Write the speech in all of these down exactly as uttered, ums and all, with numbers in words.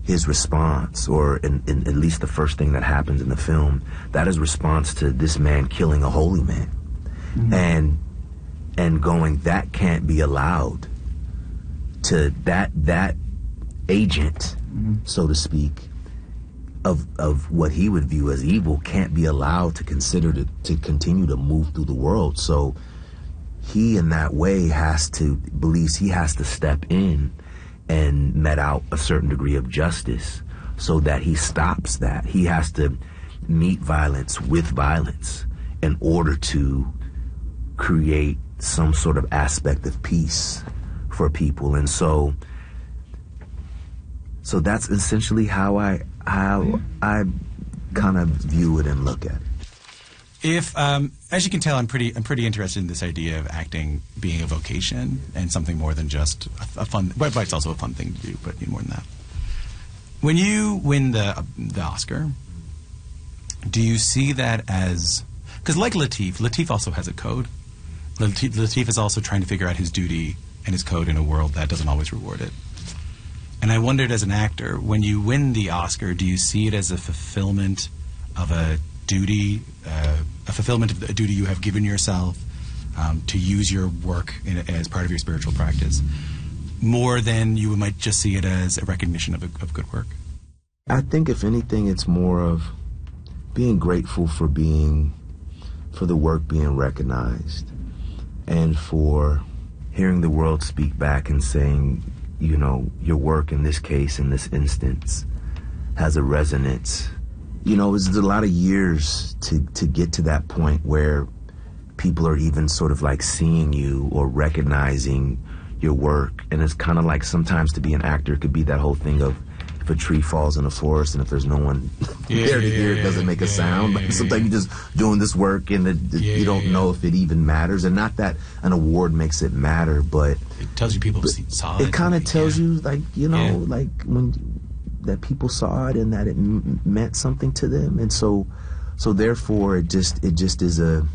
his response, or in, in, at least the first thing that happens in the film, that is response to this man killing a holy man. Mm-hmm. And and going, that can't be allowed. To that that agent, mm-hmm. so to speak, of of what he would view as evil can't be allowed to consider to, to continue to move through the world. So he in that way has to, believes he has to step in and met out a certain degree of justice so that he stops that. He has to meet violence with violence in order to create some sort of aspect of peace for people. And so so that's essentially how I how I kind of view it and look at it. If, um, as you can tell, I'm pretty, I'm pretty interested in this idea of acting being a vocation and something more than just a, a fun. But it's also a fun thing to do, but more than that. When you win the the Oscar, do you see that as, because like Lateef, Lateef also has a code. Lateef, Lateef is also trying to figure out his duty and his code in a world that doesn't always reward it. And I wondered, as an actor, when you win the Oscar, do you see it as a fulfillment of a duty, uh, a fulfillment of a duty you have given yourself um, to use your work in, as part of your spiritual practice, more than you might just see it as a recognition of, a, of good work? I think, if anything, it's more of being grateful for being, for the work being recognized, and for hearing the world speak back and saying, you know, your work in this case, in this instance, has a resonance. You know, it's a lot of years to, to get to that point where people are even sort of like seeing you or recognizing your work. And it's kind of like, sometimes to be an actor, it could be that whole thing of, if a tree falls in a forest and if there's no one yeah, there to yeah, hear it, yeah, doesn't make a yeah, sound. Yeah, Like, sometimes you're just doing this work and it, yeah, you don't yeah, know yeah. if it even matters. And not that an award makes it matter, but it tells you people saw it. It kind of tells yeah. you, like, you know, yeah. like when that people saw it and that it m meant something to them. And so, so therefore, it just it just is a,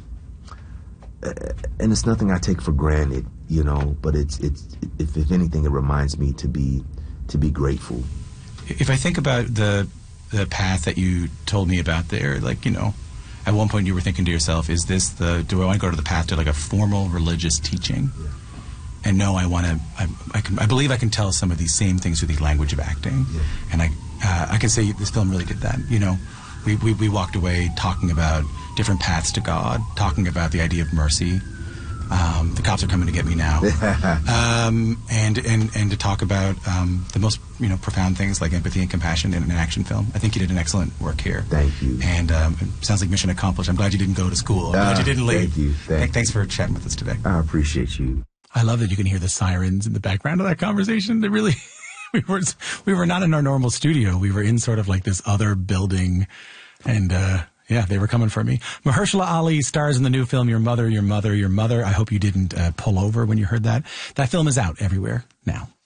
uh, and it's nothing I take for granted, you know. But it's it's if if anything, it reminds me to be to be grateful. If I think about the the path that you told me about there, like, you know, at one point you were thinking to yourself, is this the, do I want to go to the path to like a formal religious teaching? Yeah. And no, I want to, I, I, can, I believe I can tell some of these same things through the language of acting. Yeah. And I uh, I can say this film really did that. You know, we, we, we walked away talking about different paths to God, talking about the idea of mercy. Um, the cops are coming to get me now, um, and and and to talk about um, the most, you know, profound things like empathy and compassion in an action film. I think you did an excellent work here. Thank you. And um, it sounds like mission accomplished. I'm glad you didn't go to school. I'm glad uh, you didn't leave. Thank you. Thank Th thanks for chatting with us today. I appreciate you. I love that you can hear the sirens in the background of that conversation. They really, we were we were not in our normal studio. We were in sort of like this other building, and. Uh, Yeah, they were coming for me. Mahershala Ali stars in the new film Your Mother, Your Mother, Your Mother. I hope you didn't uh, pull over when you heard that. That film is out everywhere now.